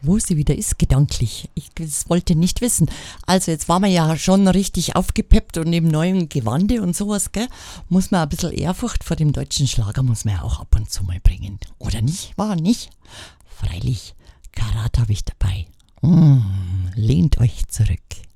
wo sie wieder ist, gedanklich. Ich das wollte nicht wissen. Also jetzt waren wir ja schon richtig aufgepeppt und im neuen Gewande und sowas, gell? Muss man ein bisschen Ehrfurcht vor dem deutschen Schlager, muss man ja auch ab und zu mal bringen. Oder nicht? War nicht? Freilich, Karat habe ich dabei. Lehnt euch zurück.